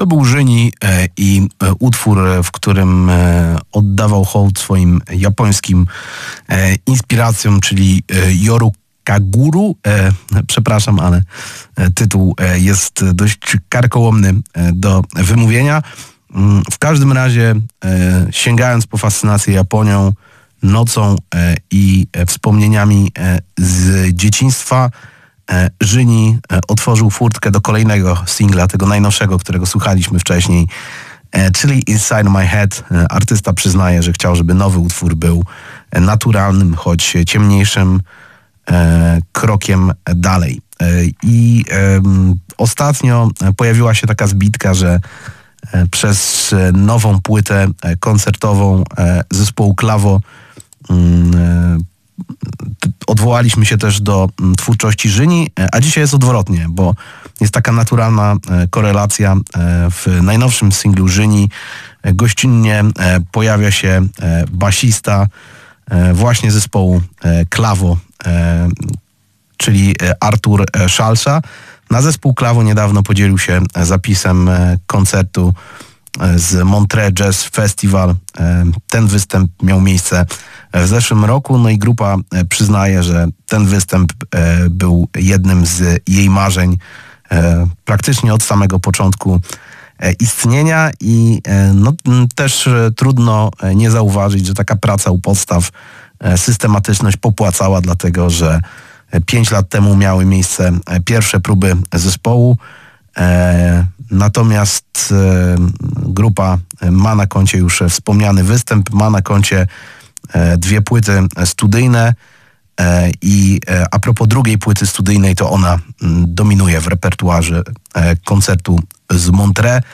To był Żyni i utwór, w którym oddawał hołd swoim japońskim inspiracjom, czyli Yoru Kaguru. Przepraszam, ale tytuł jest dość karkołomny do wymówienia. W każdym razie, sięgając po fascynację Japonią, nocą i wspomnieniami z dzieciństwa, Żyni otworzył furtkę do kolejnego singla, tego najnowszego, którego słuchaliśmy wcześniej, czyli Inside My Head. Artysta przyznaje, że chciał, żeby nowy utwór był naturalnym, choć ciemniejszym krokiem dalej. I ostatnio pojawiła się taka zbitka, że przez nową płytę koncertową zespołu Klawo odwołaliśmy się też do twórczości Żyni, a dzisiaj jest odwrotnie, bo jest taka naturalna korelacja. W najnowszym singlu Żyni gościnnie pojawia się basista właśnie zespołu Klawo, czyli Artur Szalsza. Na zespół Klawo niedawno podzielił się zapisem koncertu z Montreux Jazz Festival. Ten występ miał miejsce w zeszłym roku, no i grupa przyznaje, że ten występ był jednym z jej marzeń praktycznie od samego początku istnienia i no, też trudno nie zauważyć, że taka praca u podstaw, systematyczność popłacała, dlatego że 5 lat temu miały miejsce pierwsze próby zespołu, natomiast grupa ma na koncie już wspomniany występ, ma na koncie 2 płyty studyjne i a propos drugiej płyty studyjnej, to ona dominuje w repertuarze koncertu z Montreux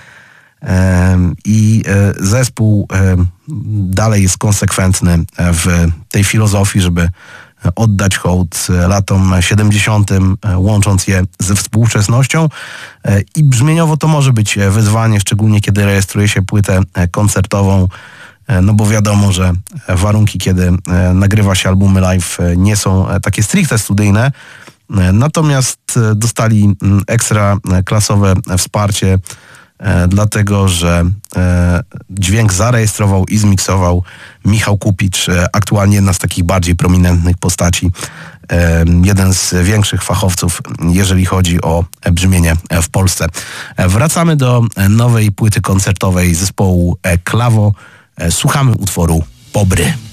i zespół dalej jest konsekwentny w tej filozofii, żeby oddać hołd latom 70., łącząc je ze współczesnością. I brzmieniowo to może być wyzwanie, szczególnie kiedy rejestruje się płytę koncertową, no bo wiadomo, że warunki, kiedy nagrywa się albumy live, nie są takie stricte studyjne. Natomiast dostali ekstra klasowe wsparcie, dlatego że dźwięk zarejestrował i zmiksował Michał Kupicz, aktualnie jedna z takich bardziej prominentnych postaci, jeden z większych fachowców, jeżeli chodzi o brzmienie w Polsce. Wracamy do nowej płyty koncertowej zespołu Klawo. Słuchamy utworu Pobry.